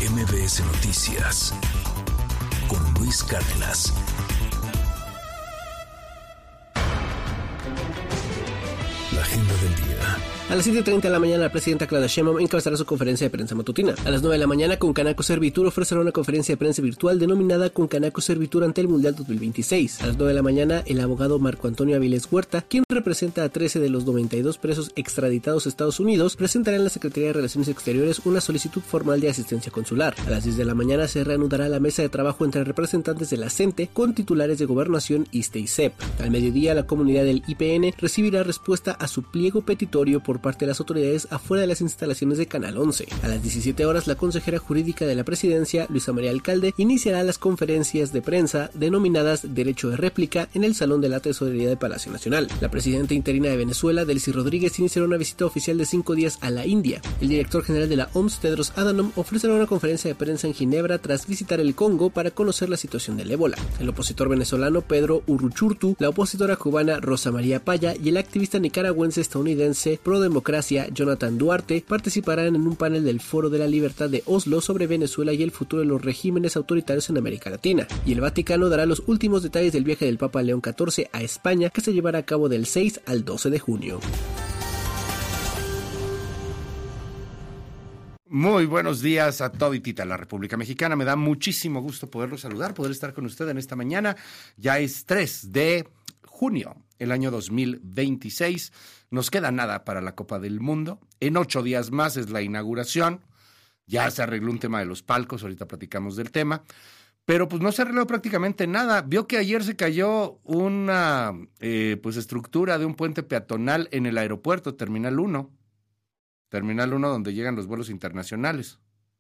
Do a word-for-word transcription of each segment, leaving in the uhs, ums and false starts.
M B S Noticias con Luis Cárdenas. La agenda del día. A las siete treinta de la mañana, la presidenta Claudia Sheinbaum encabezará su conferencia de prensa matutina. A las nueve de la mañana, Concanaco Servitur ofrecerá una conferencia de prensa virtual denominada Concanaco Servitur ante el Mundial dos mil veintiséis. A las nueve de la mañana, el abogado Marco Antonio Avilés Huerta, quien representa a trece de los noventa y dos presos extraditados a Estados Unidos, presentará en la Secretaría de Relaciones Exteriores una solicitud formal de asistencia consular. A las diez de la mañana se reanudará la mesa de trabajo entre representantes de la CENTE con titulares de Gobernación, ISSSTE y C E P. Al mediodía, la comunidad del I P N recibirá respuesta a su pliego petitorio por parte de las autoridades afuera de las instalaciones de Canal once. A las diecisiete horas, la consejera jurídica de la presidencia, Luisa María Alcalde, iniciará las conferencias de prensa denominadas Derecho de Réplica en el Salón de la Tesorería de Palacio Nacional. La presidenta interina de Venezuela, Delcy Rodríguez, iniciará una visita oficial de cinco días a la India. El director general de la O M S, Tedros Adhanom, ofrecerá una conferencia de prensa en Ginebra tras visitar el Congo para conocer la situación del ébola. El opositor venezolano Pedro Uruchurtu, la opositora cubana Rosa María Paya y el activista nicaragüense estadounidense pro democracia Jonathan Duarte participarán en un panel del Foro de la Libertad de Oslo sobre Venezuela y el futuro de los regímenes autoritarios en América Latina. Y el Vaticano dará los últimos detalles del viaje del Papa León catorce a España, que se llevará a cabo del seis al doce de junio. Muy buenos días a toditita la República Mexicana. Me da muchísimo gusto poderlo saludar, poder estar con usted en esta mañana. Ya es tres de junio, el año dos mil veintiséis. Nos queda nada para la Copa del Mundo. En ocho días más es la inauguración. Ya se arregló un tema de los palcos, ahorita platicamos del tema. Pero pues no se arregló prácticamente nada. Vio que ayer se cayó una eh, pues estructura de un puente peatonal en el aeropuerto, Terminal uno. Terminal uno, donde llegan los vuelos internacionales.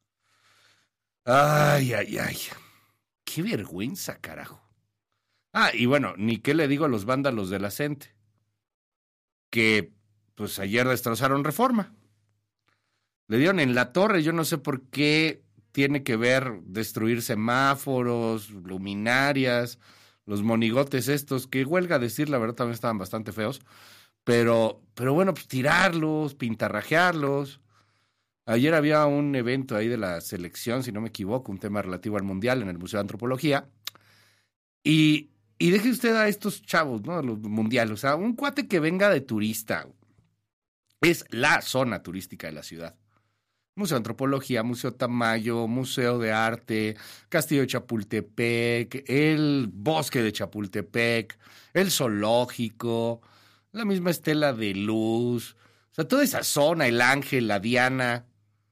Ay, ay, ay. Qué vergüenza, carajo. Ah, y bueno, ni qué le digo a los vándalos de la CENTE, que pues ayer destrozaron Reforma. Le dieron en la torre, yo no sé por qué tiene que ver destruir semáforos, luminarias, los monigotes estos, que huelga decir, la verdad también estaban bastante feos, pero, pero bueno, pues tirarlos, pintarrajearlos. Ayer había un evento ahí de la selección, si no me equivoco, un tema relativo al Mundial en el Museo de Antropología, y Y deje usted a estos chavos, ¿no? A los mundiales. O sea, un cuate que venga de turista. Es la zona turística de la ciudad. Museo de Antropología, Museo Tamayo, Museo de Arte, Castillo de Chapultepec, el Bosque de Chapultepec, el Zoológico, la misma Estela de Luz. O sea, toda esa zona, el Ángel, la Diana.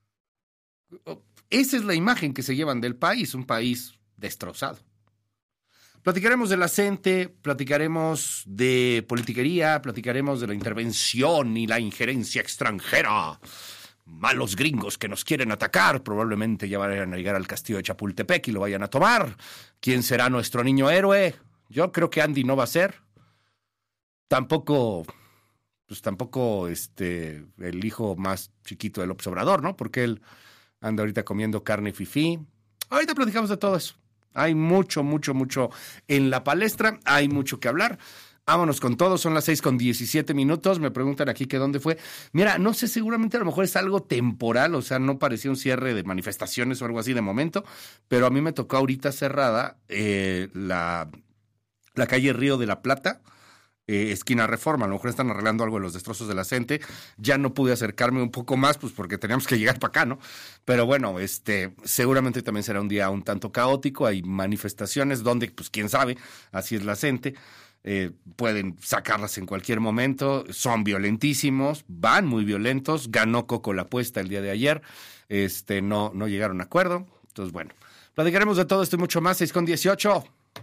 Esa es la imagen que se llevan del país, un país destrozado. Platicaremos de la CENTE, platicaremos de politiquería, platicaremos de la intervención y la injerencia extranjera. Malos gringos que nos quieren atacar, probablemente ya vayan a llegar al castillo de Chapultepec y lo vayan a tomar. ¿Quién será nuestro niño héroe? Yo creo que Andy no va a ser. Tampoco, pues tampoco este, el hijo más chiquito del López Obrador, ¿no? Porque él anda ahorita comiendo carne fifí. Ahorita platicamos de todo eso. Hay mucho, mucho, mucho en la palestra, hay mucho que hablar. Vámonos con todo, son las seis con diecisiete minutos, me preguntan aquí que dónde fue. Mira, no sé, seguramente a lo mejor es algo temporal, o sea, no parecía un cierre de manifestaciones o algo así de momento, pero a mí me tocó ahorita cerrada eh, la, la calle Río de la Plata, Eh, esquina Reforma. A lo mejor están arreglando algo de los destrozos de la CENTE. Ya no pude acercarme un poco más, pues porque teníamos que llegar para acá, ¿no? Pero bueno, este, seguramente también será un día un tanto caótico. Hay manifestaciones donde, pues quién sabe, así es la CENTE. Eh, pueden sacarlas en cualquier momento. Son violentísimos, van muy violentos. Ganó Coco la apuesta el día de ayer. Este, no, no llegaron a acuerdo. Entonces, bueno, platicaremos de todo esto y mucho más. seis con dieciocho.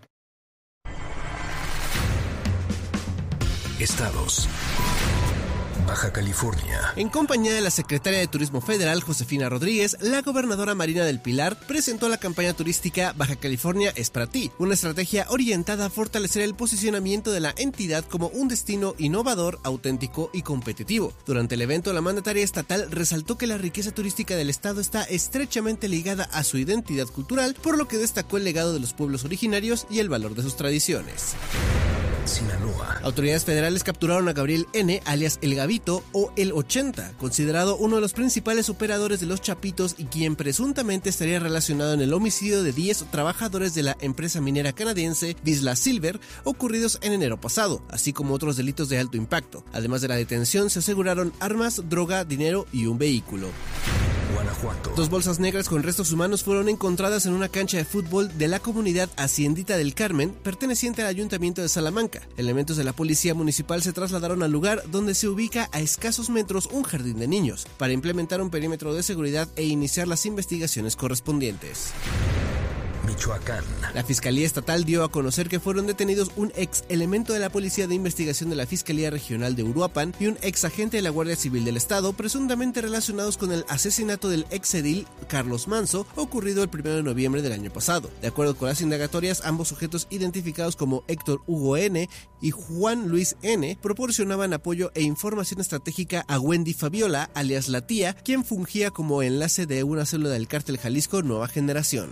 Estados. Baja California. En compañía de la secretaria de Turismo Federal, Josefina Rodríguez, la gobernadora Marina del Pilar presentó la campaña turística Baja California es para ti, una estrategia orientada a fortalecer el posicionamiento de la entidad como un destino innovador, auténtico y competitivo. Durante el evento, la mandataria estatal resaltó que la riqueza turística del estado está estrechamente ligada a su identidad cultural, por lo que destacó el legado de los pueblos originarios y el valor de sus tradiciones. Sinaloa. Autoridades federales capturaron a Gabriel N., alias El Gavito o El ochenta, considerado uno de los principales operadores de los Chapitos y quien presuntamente estaría relacionado en el homicidio de diez trabajadores de la empresa minera canadiense Vizsla Silver, ocurridos en enero pasado, así como otros delitos de alto impacto. Además de la detención, se aseguraron armas, droga, dinero y un vehículo. Guanajuato. Dos bolsas negras con restos humanos fueron encontradas en una cancha de fútbol de la comunidad Haciendita del Carmen, perteneciente al Ayuntamiento de Salamanca. Elementos de la Policía Municipal se trasladaron al lugar donde se ubica a escasos metros un jardín de niños, para implementar un perímetro de seguridad e iniciar las investigaciones correspondientes. Michoacán. La Fiscalía Estatal dio a conocer que fueron detenidos un ex elemento de la Policía de Investigación de la Fiscalía Regional de Uruapan y un ex agente de la Guardia Civil del Estado, presuntamente relacionados con el asesinato del ex edil Carlos Manso, ocurrido el primero de noviembre del año pasado. De acuerdo con las indagatorias, ambos sujetos identificados como Héctor Hugo N. y Juan Luis N. proporcionaban apoyo e información estratégica a Wendy Fabiola, alias La Tía, quien fungía como enlace de una célula del Cártel Jalisco Nueva Generación.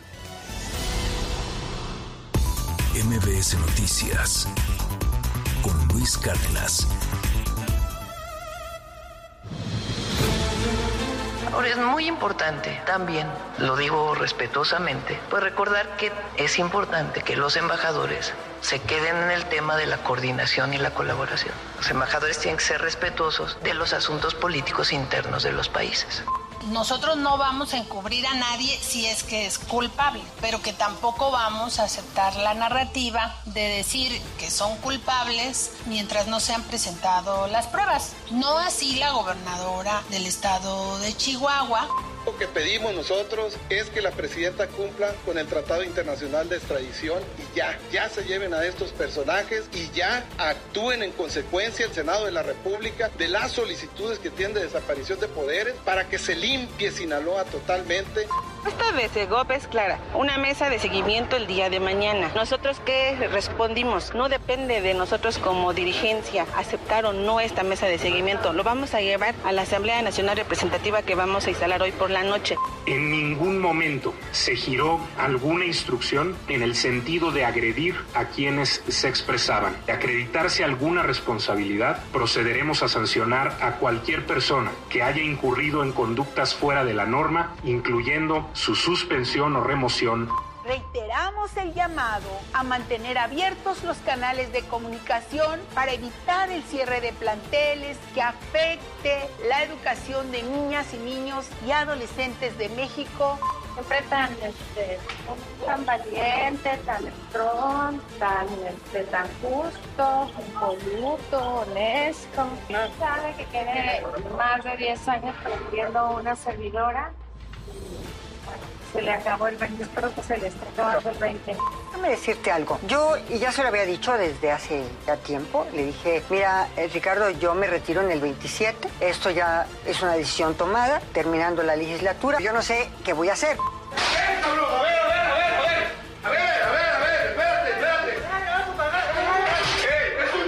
M B S Noticias con Luis Cárdenas. Ahora es muy importante también, lo digo respetuosamente, pues recordar que es importante que los embajadores se queden en el tema de la coordinación y la colaboración. Los embajadores tienen que ser respetuosos de los asuntos políticos internos de los países. Nosotros no vamos a encubrir a nadie si es que es culpable, pero que tampoco vamos a aceptar la narrativa de decir que son culpables mientras no se han presentado las pruebas. No así la gobernadora del estado de Chihuahua. Lo que pedimos nosotros es que la presidenta cumpla con el Tratado Internacional de Extradición y ya, ya se lleven a estos personajes y ya actúen en consecuencia el Senado de la República de las solicitudes que tienen de desaparición de poderes para que se limpie Sinaloa totalmente. Esta de Segov es clara, una mesa de seguimiento el día de mañana. ¿Nosotros qué respondimos? No depende de nosotros como dirigencia aceptar o no esta mesa de seguimiento. Lo vamos a llevar a la Asamblea Nacional Representativa que vamos a instalar hoy por la noche. En ningún momento se giró alguna instrucción en el sentido de agredir a quienes se expresaban. De acreditarse alguna responsabilidad, procederemos a sancionar a cualquier persona que haya incurrido en conductas fuera de la norma, incluyendo su suspensión o remoción. Reiteramos el llamado a mantener abiertos los canales de comunicación para evitar el cierre de planteles que afecte la educación de niñas y niños y adolescentes de México. Siempre tan, este, tan valiente, tan electrón, tan, este, tan justo, impoluto, honesto. No sabe que tiene más de diez años prendiendo una servidora. Se le acabó el veinte, espero que se le esté acabando el veinte. Déjame decirte algo. Yo, y ya se lo había dicho desde hace ya tiempo, le dije, mira, eh, Ricardo, yo me retiro en el veintisiete. Esto ya es una decisión tomada, terminando la legislatura. Yo no sé qué voy a hacer. A ver, a ver, a ver, a ver. A ver, a ver, a ver, espérate, espérate. ¡Eh, eso!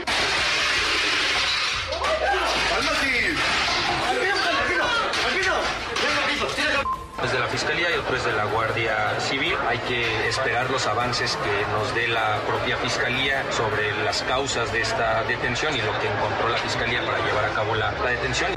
¡Cálmate! Es de la Fiscalía y otro es de la Guardia Civil. Hay que esperar los avances que nos dé la propia Fiscalía sobre las causas de esta detención y lo que encontró la Fiscalía para llevar a cabo la, la detención.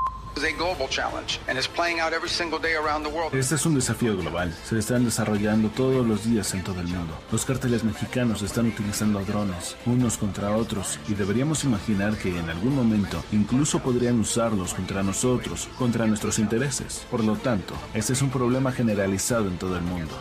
Este es un desafío global. Se están desarrollando todos los días en todo el mundo. Los cárteles mexicanos están utilizando drones, unos contra otros, y deberíamos imaginar que en algún momento incluso podrían usarlos contra nosotros, contra nuestros intereses. Por lo tanto, este es un problema generalizado en todo el mundo.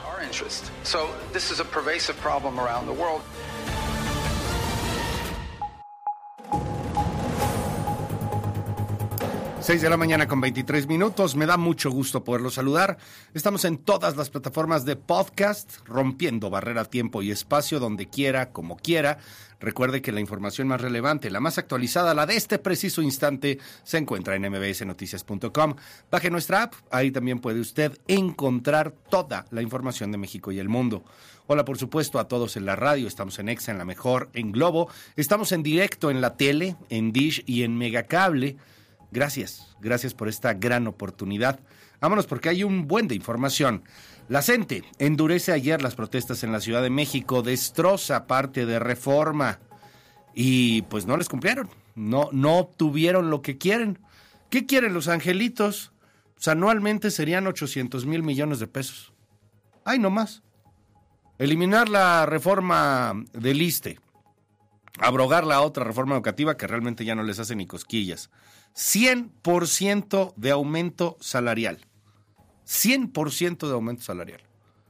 seis de la mañana con veintitrés minutos. Me da mucho gusto poderlo saludar. Estamos en todas las plataformas de podcast, rompiendo barrera, tiempo y espacio, donde quiera, como quiera. Recuerde que la información más relevante, la más actualizada, la de este preciso instante, se encuentra en m b s noticias punto com. Baje nuestra app, ahí también puede usted encontrar toda la información de México y el mundo. Hola, por supuesto, a todos en la radio. Estamos en Exa, en La Mejor, en Globo. Estamos en directo en la tele, en Dish y en Megacable. Gracias, gracias por esta gran oportunidad. Vámonos porque hay un buen de información. La CENTE endurece ayer las protestas en la Ciudad de México, destroza parte de Reforma y pues no les cumplieron, no, no obtuvieron lo que quieren. ¿Qué quieren los angelitos? Pues anualmente serían ochocientos mil millones de pesos. ¡Ay, no más! Eliminar la reforma del ISSSTE, abrogar la otra reforma educativa que realmente ya no les hace ni cosquillas. cien por ciento de aumento salarial. cien por ciento de aumento salarial.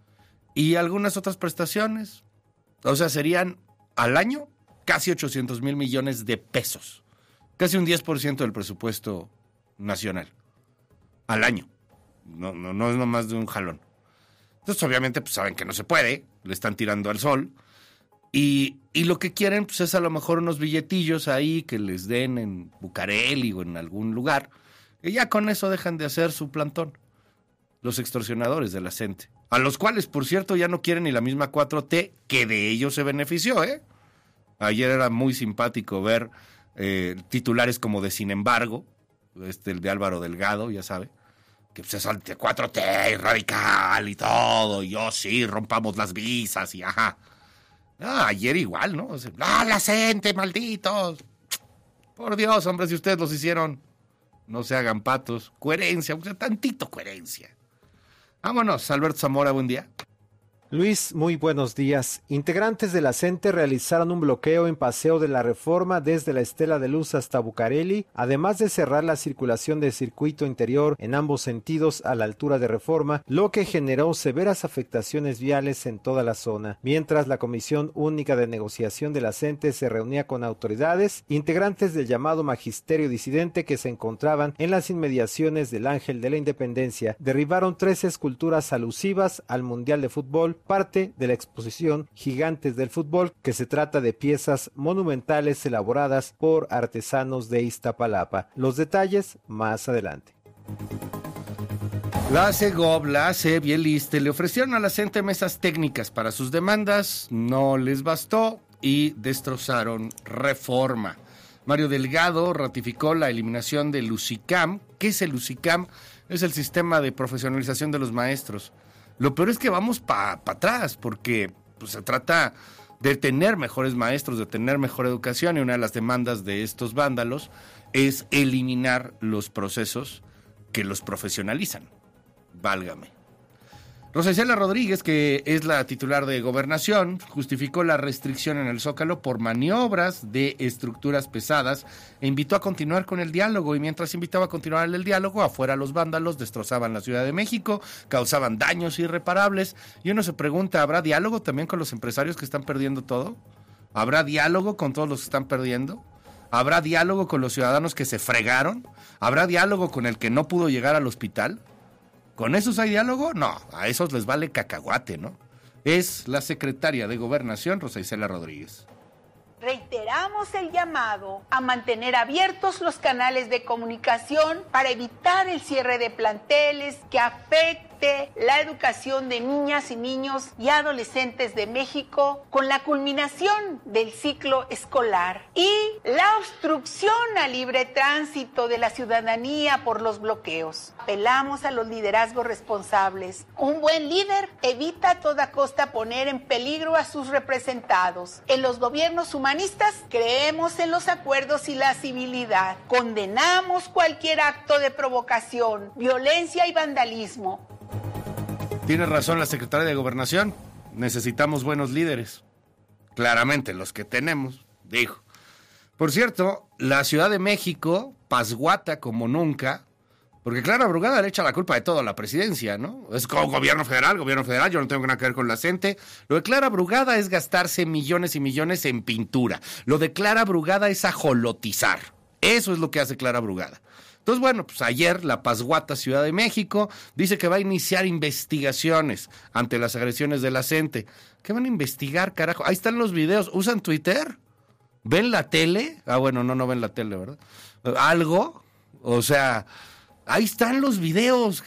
Y algunas otras prestaciones, o sea, serían al año casi ochocientos mil millones de pesos. Casi un diez por ciento del presupuesto nacional. Al año. No, no, no es nomás de un jalón. Entonces, obviamente, pues saben que no se puede, le están tirando al sol. Y, y lo que quieren, pues es a lo mejor unos billetillos ahí que les den en Bucareli o en algún lugar. Y ya con eso dejan de hacer su plantón. Los extorsionadores de la gente. A los cuales, por cierto, ya no quieren ni la misma cuatro T que de ellos se benefició, ¿eh? Ayer era muy simpático ver eh, titulares como de Sin embargo, este, el de Álvaro Delgado, ya sabe, que se salte cuatro T y radical y todo, y yo sí, rompamos las visas y ajá. Ah, ayer igual, ¿no? O sea, ¡ah, la gente, malditos! Por Dios, hombre, si ustedes los hicieron, no se hagan patos. Coherencia, o sea, tantito coherencia. Vámonos, Alberto Zamora, buen día. Luis, muy buenos días. Integrantes de la CENTE realizaron un bloqueo en Paseo de la Reforma desde la Estela de Luz hasta Bucareli, además de cerrar la circulación del circuito interior en ambos sentidos a la altura de Reforma, lo que generó severas afectaciones viales en toda la zona. Mientras la Comisión Única de Negociación de la CENTE se reunía con autoridades, integrantes del llamado Magisterio Disidente que se encontraban en las inmediaciones del Ángel de la Independencia derribaron tres esculturas alusivas al Mundial de Fútbol, parte de la exposición Gigantes del Fútbol, que se trata de piezas monumentales elaboradas por artesanos de Iztapalapa. Los detalles más adelante. La Segov, la ASEP y el ISSSTE le ofrecieron a la CENTE mesas técnicas para sus demandas, no les bastó y destrozaron Reforma. Mario Delgado ratificó la eliminación del UCICAM. ¿Qué es el UCICAM? Es el sistema de profesionalización de los maestros. Lo peor es que vamos para pa atrás, porque pues, se trata de tener mejores maestros, de tener mejor educación, y una de las demandas de estos vándalos es eliminar los procesos que los profesionalizan. Válgame. Rosa Isela Rodríguez, que es la titular de Gobernación, justificó la restricción en el Zócalo por maniobras de estructuras pesadas e invitó a continuar con el diálogo. Y mientras invitaba a continuar el diálogo, afuera los vándalos destrozaban la Ciudad de México, causaban daños irreparables. Y uno se pregunta, ¿habrá diálogo también con los empresarios que están perdiendo todo? ¿Habrá diálogo con todos los que están perdiendo? ¿Habrá diálogo con los ciudadanos que se fregaron? ¿Habrá diálogo con el que no pudo llegar al hospital? ¿Con esos hay diálogo? No, a esos les vale cacahuate, ¿no? Es la secretaria de Gobernación, Rosa Isela Rodríguez. Reiteramos el llamado a mantener abiertos los canales de comunicación para evitar el cierre de planteles que afecte la educación de niñas y niños y adolescentes de México con la culminación del ciclo escolar y la obstrucción al libre tránsito de la ciudadanía por los bloqueos. Apelamos a los liderazgos responsables. Un buen líder evita a toda costa poner en peligro a sus representados. En los gobiernos humanistas creemos en los acuerdos y la civilidad. Condenamos cualquier acto de provocación, violencia y vandalismo. Tiene razón la secretaria de Gobernación. Necesitamos buenos líderes. Claramente los que tenemos, dijo. Por cierto, la Ciudad de México, pasguata como nunca, porque Clara Brugada le echa la culpa de todo a la presidencia, ¿no? Es como gobierno federal, gobierno federal, yo no tengo nada que ver con la CENTE. Lo de Clara Brugada es gastarse millones y millones en pintura. Lo de Clara Brugada es ajolotizar. Eso es lo que hace Clara Brugada. Entonces, bueno, pues ayer la pasguata Ciudad de México dice que va a iniciar investigaciones ante las agresiones de la CENTE. ¿Qué van a investigar, carajo? Ahí están los videos. ¿Usan Twitter? ¿Ven la tele? Ah, bueno, no, no ven la tele, ¿verdad? ¿Algo? O sea, ahí están los videos.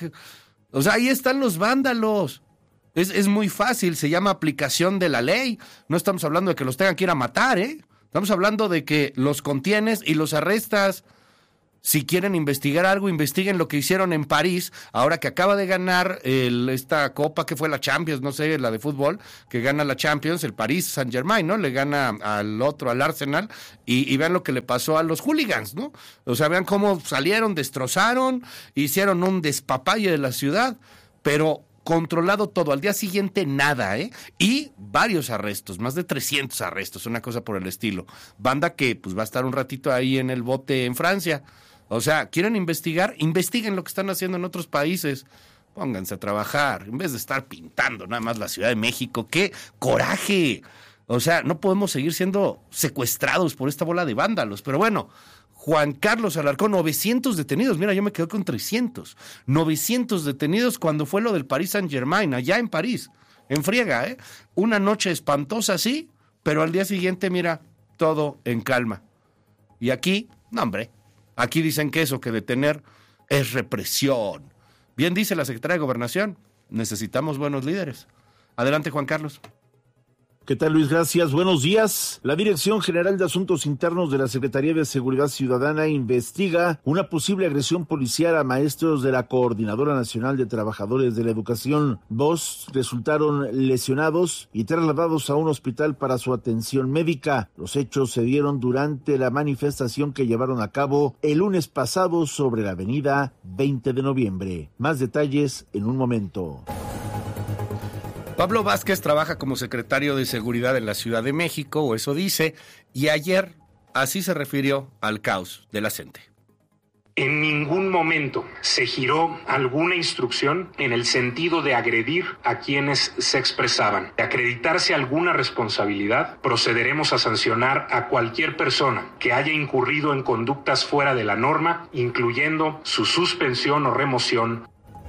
O sea, ahí están los vándalos. Es, es muy fácil, se llama aplicación de la ley. No estamos hablando de que los tengan que ir a matar, ¿eh? Estamos hablando de que los contienes y los arrestas. Si quieren investigar algo, investiguen lo que hicieron en París, ahora que acaba de ganar el, esta copa que fue la Champions, no sé, la de fútbol, que gana la Champions, el París Saint-Germain, ¿no? Le gana al otro, al Arsenal, y, y vean lo que le pasó a los hooligans, ¿no? O sea, vean cómo salieron, destrozaron, hicieron un despapalle de la ciudad, pero controlado todo, al día siguiente nada, ¿eh? Y varios arrestos, más de trescientos arrestos, una cosa por el estilo. Banda que pues va a estar un ratito ahí en el bote en Francia. O sea, ¿quieren investigar? Investiguen lo que están haciendo en otros países. Pónganse a trabajar, en vez de estar pintando nada más la Ciudad de México. ¡Qué coraje! O sea, no podemos seguir siendo secuestrados por esta bola de vándalos. Pero bueno, Juan Carlos Alarcón, novecientos detenidos. Mira, yo me quedo con trescientos. novecientos detenidos cuando fue lo del Paris Saint-Germain, allá en París. En friega, ¿eh? Una noche espantosa, sí, pero al día siguiente, mira, todo en calma. Y aquí, no, hombre. Aquí dicen que eso, que detener es represión. Bien dice la secretaria de Gobernación, necesitamos buenos líderes. Adelante, Juan Carlos. ¿Qué tal, Luis? Gracias. Buenos días. La Dirección General de Asuntos Internos de la Secretaría de Seguridad Ciudadana investiga una posible agresión policial a maestros de la Coordinadora Nacional de Trabajadores de la Educación. Dos resultaron lesionados y trasladados a un hospital para su atención médica. Los hechos se dieron durante la manifestación que llevaron a cabo el lunes pasado sobre la avenida veinte de noviembre. Más detalles en un momento. Pablo Vázquez trabaja como secretario de Seguridad en la Ciudad de México, o eso dice, y ayer así se refirió al caos de la CENTE. En ningún momento se giró alguna instrucción en el sentido de agredir a quienes se expresaban. De acreditarse alguna responsabilidad, procederemos a sancionar a cualquier persona que haya incurrido en conductas fuera de la norma, incluyendo su suspensión o remoción.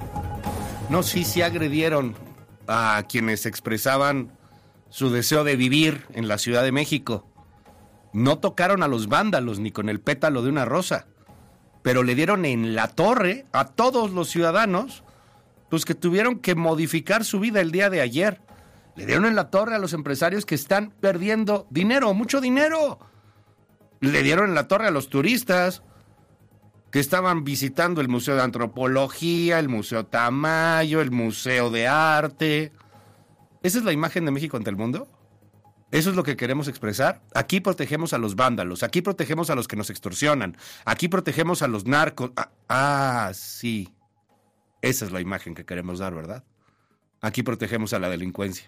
No, sí, sí agredieron a quienes expresaban su deseo de vivir en la Ciudad de México. No tocaron a los vándalos ni con el pétalo de una rosa, pero le dieron en la torre a todos los ciudadanos, pues que tuvieron que modificar su vida el día de ayer. Le dieron en la torre a los empresarios que están perdiendo dinero, mucho dinero. Le dieron en la torre a los turistas que estaban visitando el Museo de Antropología, el Museo Tamayo, el Museo de Arte. ¿Esa es la imagen de México ante el mundo? ¿Eso es lo que queremos expresar? Aquí protegemos a los vándalos, aquí protegemos a los que nos extorsionan, aquí protegemos a los narcos. Ah, ah, sí. Esa es la imagen que queremos dar, ¿verdad? Aquí protegemos a la delincuencia.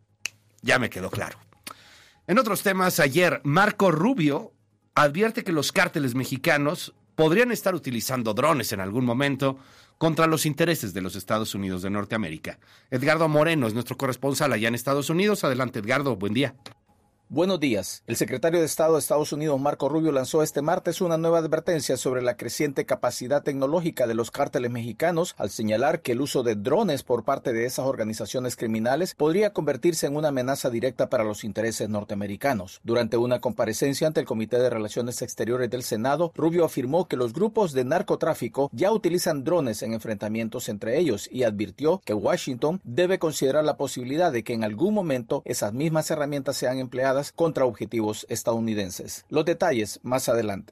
Ya me quedó claro. En otros temas, ayer Marco Rubio advierte que los cárteles mexicanos podrían estar utilizando drones en algún momento contra los intereses de los Estados Unidos de Norteamérica. Edgardo Moreno es nuestro corresponsal allá en Estados Unidos. Adelante, Edgardo, buen día. Buenos días. El secretario de Estado de Estados Unidos, Marco Rubio, lanzó este martes una nueva advertencia sobre la creciente capacidad tecnológica de los cárteles mexicanos al señalar que el uso de drones por parte de esas organizaciones criminales podría convertirse en una amenaza directa para los intereses norteamericanos. Durante una comparecencia ante el Comité de Relaciones Exteriores del Senado, Rubio afirmó que los grupos de narcotráfico ya utilizan drones en enfrentamientos entre ellos y advirtió que Washington debe considerar la posibilidad de que en algún momento esas mismas herramientas sean empleadas contra objetivos estadounidenses. Los detalles más adelante.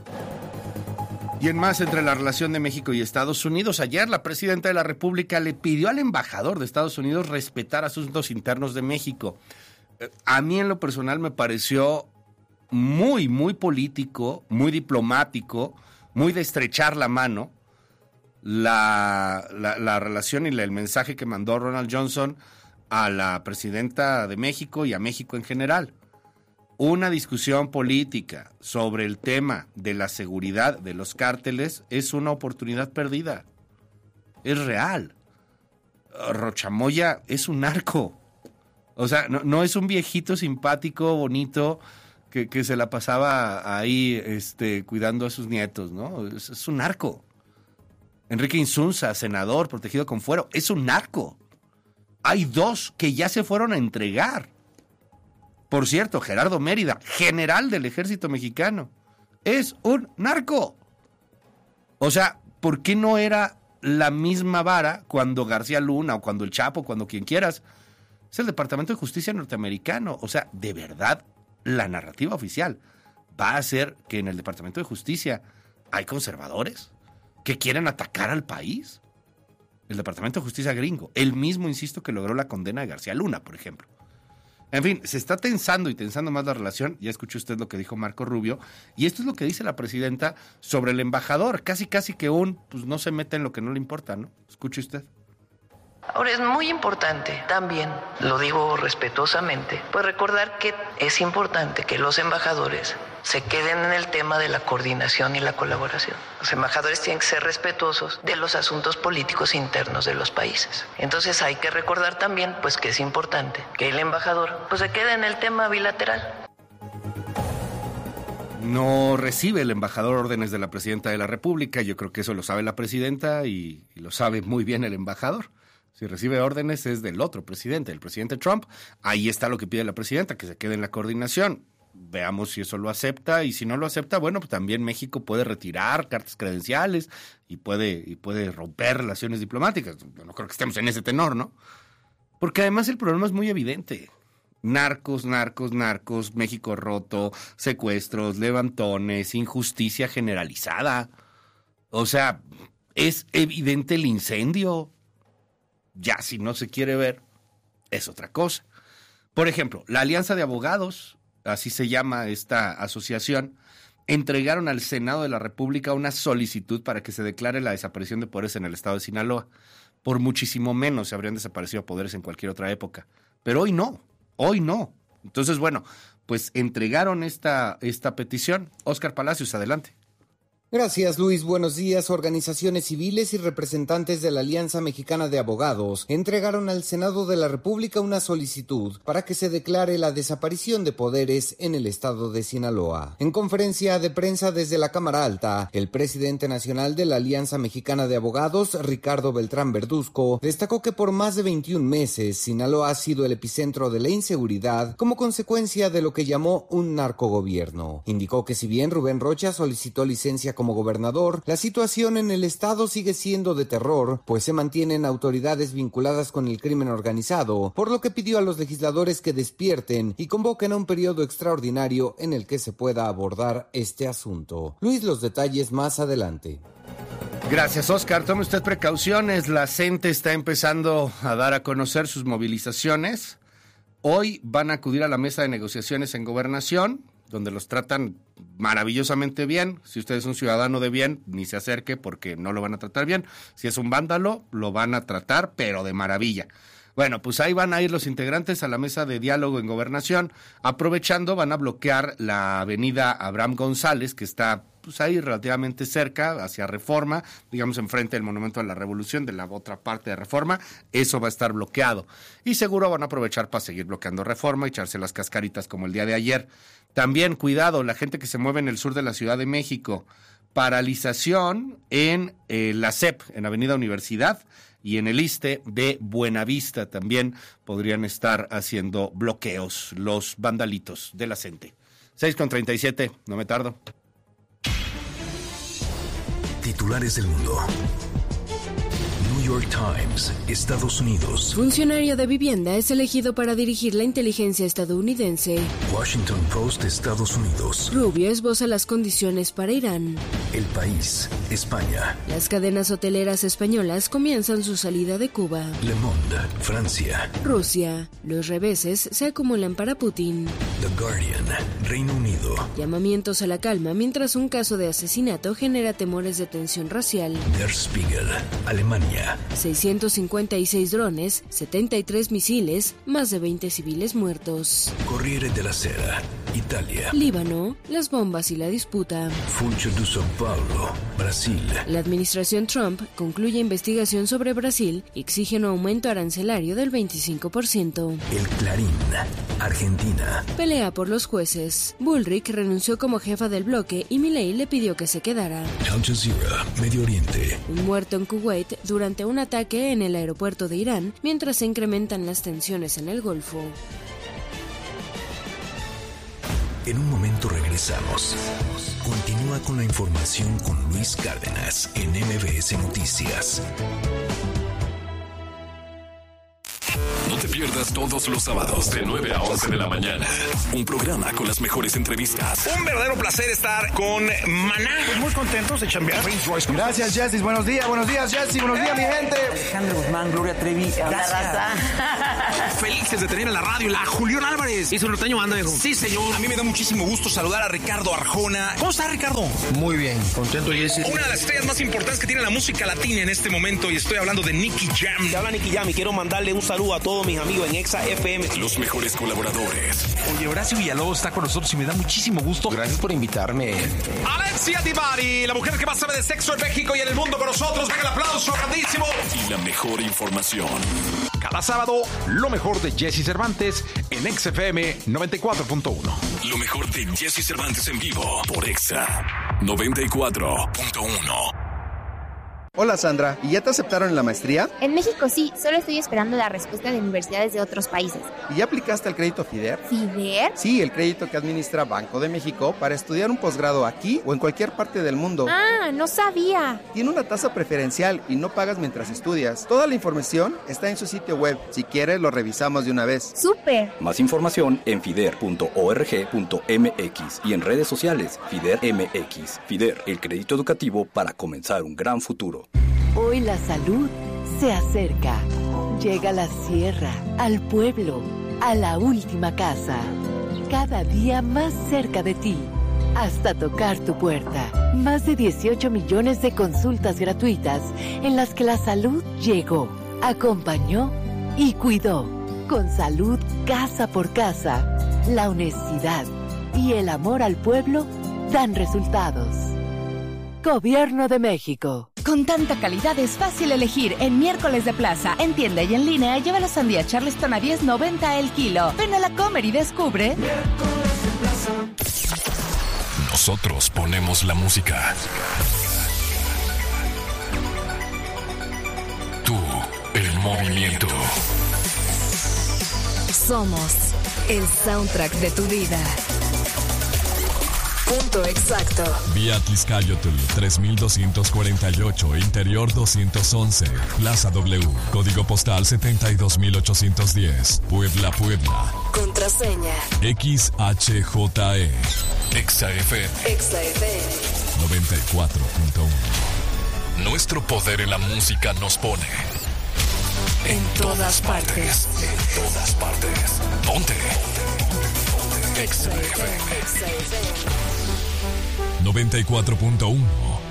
Y en más, entre la relación de México y Estados Unidos, ayer la presidenta de la República le pidió al embajador de Estados Unidos respetar asuntos internos de México. A mí en lo personal me pareció muy, muy político, muy diplomático, muy de estrechar la mano la, la, la relación y la, el mensaje que mandó Ronald Johnson a la presidenta de México y a México en general. Una discusión política sobre el tema de la seguridad de los cárteles es una oportunidad perdida. Es real. Rochamoya es un narco. O sea, no, no es un viejito simpático, bonito, que, que se la pasaba ahí este, cuidando a sus nietos, ¿no? Es, es un narco. Enrique Insunza, senador, protegido con fuero, es un narco. Hay dos que ya se fueron a entregar. Por cierto, Gerardo Mérida, general del ejército mexicano, es un narco. O sea, ¿por qué no era la misma vara cuando García Luna o cuando el Chapo, cuando quien quieras? Es el Departamento de Justicia norteamericano. O sea, de verdad, la narrativa oficial va a ser que en el Departamento de Justicia hay conservadores que quieren atacar al país. El Departamento de Justicia gringo, el mismo, insisto, que logró la condena de García Luna, por ejemplo. En fin, se está tensando y tensando más la relación. Ya escuchó usted lo que dijo Marco Rubio. Y esto es lo que dice la presidenta sobre el embajador. Casi, casi que un, pues no se mete en lo que no le importa, ¿no? Escuche usted. Ahora es muy importante también, lo digo respetuosamente, pues recordar que es importante que los embajadores se queden en el tema de la coordinación y la colaboración. Los embajadores tienen que ser respetuosos de los asuntos políticos internos de los países. Entonces hay que recordar también pues que es importante que el embajador pues se quede en el tema bilateral. No recibe el embajador órdenes de la presidenta de la República. Yo creo que eso lo sabe la presidenta y, y lo sabe muy bien el embajador. Si recibe órdenes es del otro presidente, el presidente Trump. Ahí está lo que pide la presidenta, que se quede en la coordinación. Veamos si eso lo acepta, y si no lo acepta, bueno, pues también México puede retirar cartas credenciales y puede, y puede romper relaciones diplomáticas. No creo que estemos en ese tenor, ¿no? Porque además el problema es muy evidente. Narcos, narcos, narcos, México roto, secuestros, levantones, injusticia generalizada. O sea, es evidente el incendio. Ya, si no se quiere ver, es otra cosa. Por ejemplo, la Alianza de Abogados, así se llama esta asociación, entregaron al Senado de la República una solicitud para que se declare la desaparición de poderes en el estado de Sinaloa. Por muchísimo menos se habrían desaparecido poderes en cualquier otra época. Pero hoy no, hoy no. Entonces, bueno, pues entregaron esta, esta petición. Óscar Palacios, adelante. Gracias, Luis. Buenos días. Organizaciones civiles y representantes de la Alianza Mexicana de Abogados entregaron al Senado de la República una solicitud para que se declare la desaparición de poderes en el estado de Sinaloa. En conferencia de prensa desde la Cámara Alta, el presidente nacional de la Alianza Mexicana de Abogados, Ricardo Beltrán Verduzco, destacó que por más de veintiún meses Sinaloa ha sido el epicentro de la inseguridad como consecuencia de lo que llamó un narcogobierno. Indicó que si bien Rubén Rocha solicitó licencia como gobernador, la situación en el estado sigue siendo de terror, pues se mantienen autoridades vinculadas con el crimen organizado, por lo que pidió a los legisladores que despierten y convoquen a un periodo extraordinario en el que se pueda abordar este asunto. Luis, los detalles más adelante. Gracias, Óscar. Tome usted precauciones. La CENTE está empezando a dar a conocer sus movilizaciones. Hoy van a acudir a la mesa de negociaciones en Gobernación, donde los tratan maravillosamente bien. Si usted es un ciudadano de bien, ni se acerque porque no lo van a tratar bien. Si es un vándalo, lo van a tratar, pero de maravilla. Bueno, pues ahí van a ir los integrantes a la mesa de diálogo en Gobernación. Aprovechando, van a bloquear la avenida Abraham González, que está pues ahí relativamente cerca, hacia Reforma, digamos enfrente del Monumento a la Revolución, de la otra parte de Reforma. Eso va a estar bloqueado. Y seguro van a aprovechar para seguir bloqueando Reforma y echarse las cascaritas como el día de ayer. También, cuidado, la gente que se mueve en el sur de la Ciudad de México. Paralización en eh, la C E P, en Avenida Universidad, y en el ISSSTE de Buenavista también podrían estar haciendo bloqueos los vandalitos de la CENTE. seis con treinta y siete, no me tardo. Titulares del mundo. New York Times, Estados Unidos. Funcionario de vivienda es elegido para dirigir la inteligencia estadounidense. Washington Post, Estados Unidos. Rubio esboza las condiciones para Irán. El País, España. Las cadenas hoteleras españolas comienzan su salida de Cuba. Le Monde, Francia. Rusia. Los reveses se acumulan para Putin. The Guardian, Reino Unido. Llamamientos a la calma mientras un caso de asesinato genera temores de tensión racial. Der Spiegel, Alemania. seiscientos cincuenta y seis drones, setenta y tres misiles, más de veinte civiles muertos. Corriere della Sera, Italia. Líbano, las bombas y la disputa. Funcho de São Paulo, Brasil. La administración Trump concluye investigación sobre Brasil y exige un aumento arancelario del veinticinco por ciento. El Clarín, Argentina. Pelea por los jueces. Bullrich renunció como jefa del bloque y Milei le pidió que se quedara. Al Jazeera, Medio Oriente. Un muerto en Kuwait durante un ataque en el aeropuerto de Irán, mientras se incrementan las tensiones en el Golfo. En un momento regresamos. Continúa con la información con Luis Cárdenas en M B S Noticias. No te pierdas todos los sábados de nueve a once de la mañana. Un programa con las mejores entrevistas. Un verdadero placer estar con Maná. Pues muy contentos de chambear. Gracias, Jessy. Buenos días, buenos días, Jessy. Buenos días, mi gente. Alejandro Guzmán, Gloria Trevi. Gracias. Felices de tener en la radio a Julián Álvarez. ¿Y su norteño anda, viejo? Sí, señor. A mí me da muchísimo gusto saludar a Ricardo Arjona. ¿Cómo está, Ricardo? Muy bien. Contento, Jessy. Una de las estrellas más importantes que tiene la música latina en este momento, y estoy hablando de Nicky Jam. Te habla Nicky Jam y quiero mandarle un saludo a todos mis amigos en Exa F M. Los mejores colaboradores. Oye, Horacio Villalobos está con nosotros y me da muchísimo gusto. Gracias por invitarme. Alexia Divari, la mujer que más sabe de sexo en México y en el mundo con nosotros. Venga el aplauso grandísimo. Y la mejor información. Cada sábado, lo mejor de Jessy Cervantes en Exa F M noventa y cuatro punto uno. Lo mejor de Jessy Cervantes en vivo por Exa noventa y cuatro punto uno. Hola Sandra, ¿y ya te aceptaron en la maestría? En México sí, solo estoy esperando la respuesta de universidades de otros países. ¿Y ya aplicaste al crédito FIDER? ¿FIDER? Sí, el crédito que administra Banco de México para estudiar un posgrado aquí o en cualquier parte del mundo. Ah, no sabía. Tiene una tasa preferencial y no pagas mientras estudias. Toda la información está en su sitio web. Si quieres, lo revisamos de una vez. ¡Súper! Más información en fider punto org punto m x y en redes sociales FIDER M X. FIDER, el crédito educativo para comenzar un gran futuro. Hoy la salud se acerca. Llega a la sierra, al pueblo, a la última casa. Cada día más cerca de ti, hasta tocar tu puerta. Más de dieciocho millones de consultas gratuitas en las que la salud llegó, acompañó y cuidó. Con salud casa por casa, la honestidad y el amor al pueblo dan resultados. Gobierno de México. Con tanta calidad es fácil elegir. En Miércoles de Plaza, en tienda y en línea, lleva la sandía Charleston a diez noventa el kilo. Ven a la Comer y descubre. Miércoles de Plaza. Nosotros ponemos la música. Tú, el movimiento. Somos el soundtrack de tu vida. Punto exacto. Vía Tizcayotl tres mil doscientos cuarenta y ocho, Interior doscientos once, Plaza W, Código Postal setenta y dos mil ochocientos diez, Puebla, Puebla. Contraseña X H J E. Exa F M. Exa F M noventa y cuatro punto uno. Nuestro poder en la música nos pone en todas partes. En todas partes. Ponte. Exa F M. noventa y cuatro punto uno.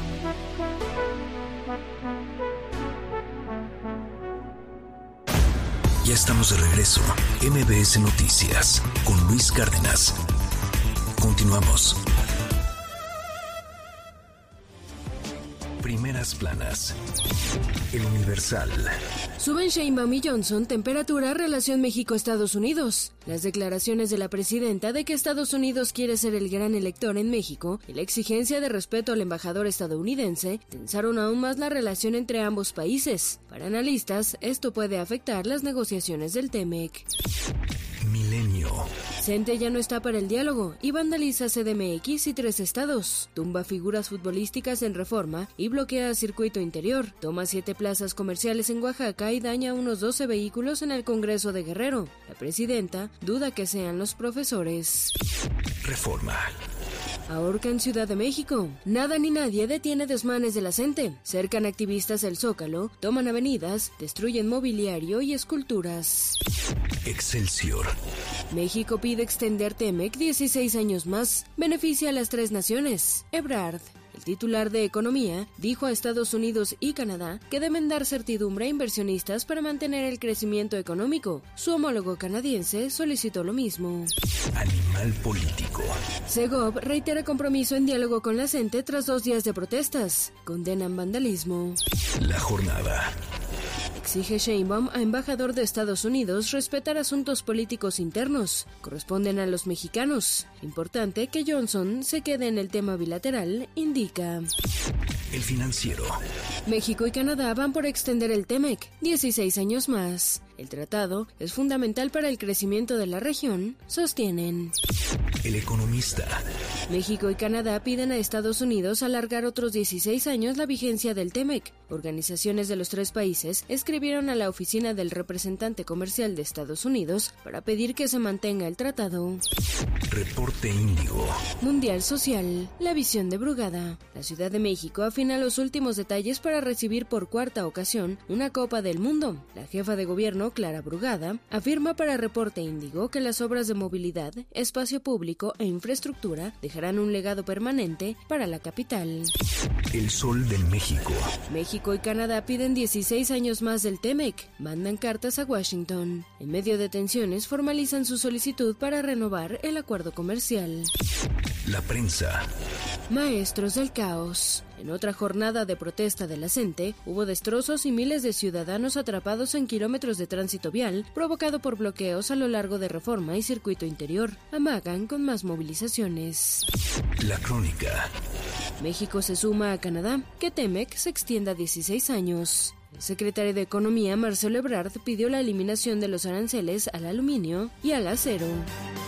Ya estamos de regreso. M B S Noticias con Luis Cárdenas. Continuamos. Primeras planas. El Universal. Suben Sheinbaum y Johnson temperatura relación México-Estados Unidos. Las declaraciones de la presidenta de que Estados Unidos quiere ser el gran elector en México y la exigencia de respeto al embajador estadounidense tensaron aún más la relación entre ambos países. Para analistas, esto puede afectar las negociaciones del T-MEC. Milenio. CENTE ya no está para el diálogo y vandaliza C D M X y tres estados. Tumba figuras futbolísticas en Reforma y bloquea circuito interior. Toma siete plazas comerciales en Oaxaca y daña unos doce vehículos en el Congreso de Guerrero. La presidenta duda que sean los profesores. Reforma. Ahorca en Ciudad de México. Nada ni nadie detiene desmanes de la CENTE. Cercan activistas el Zócalo, toman avenidas, destruyen mobiliario y esculturas. Excelsior. México pide extender T-MEC dieciséis años más. Beneficia a las tres naciones. Ebrard, el titular de Economía, dijo a Estados Unidos y Canadá que deben dar certidumbre a inversionistas para mantener el crecimiento económico. Su homólogo canadiense solicitó lo mismo. Animal político. Segov reitera compromiso en diálogo con la CENTE tras dos días de protestas. Condenan vandalismo. La jornada. Exige Sheinbaum a embajador de Estados Unidos respetar asuntos políticos internos. Corresponden a los mexicanos. Importante que Johnson se quede en el tema bilateral, indica. El Financiero. México y Canadá van por extender el T-MEC dieciséis años más. El tratado es fundamental para el crecimiento de la región, sostienen. El Economista. México y Canadá piden a Estados Unidos alargar otros dieciséis años la vigencia del TEMEC. Organizaciones de los tres países escribieron a la oficina del representante comercial de Estados Unidos para pedir que se mantenga el tratado. Reporte Índigo. Mundial Social. La visión de Brugada. La Ciudad de México afina los últimos detalles para recibir por cuarta ocasión una Copa del Mundo. La jefa de gobierno, Clara Brugada, afirma para Reporte Índigo que las obras de movilidad, espacio público e infraestructura dejarán un legado permanente para la capital. El Sol de México. México y Canadá piden dieciséis años más del TEMEC. Mandan cartas a Washington. En medio de tensiones formalizan su solicitud para renovar el acuerdo comercial. La prensa. Maestros del caos. En otra jornada de protesta de la CENTE, hubo destrozos y miles de ciudadanos atrapados en kilómetros de tránsito vial, provocado por bloqueos a lo largo de Reforma y Circuito Interior. Amagan con más movilizaciones. La Crónica. México se suma a Canadá, que TEMEC se extienda a dieciséis años. El secretario de Economía, Marcelo Ebrard, pidió la eliminación de los aranceles al aluminio y al acero.